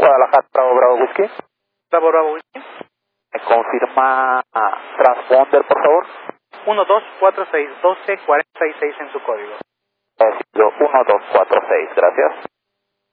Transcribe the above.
Guadalajara, Bravo, Bravo, Whisky. Bravo, Bravo, Whisky. ¿Me confirma transponder, por favor? 1246, 1246 en su código. 1246, gracias.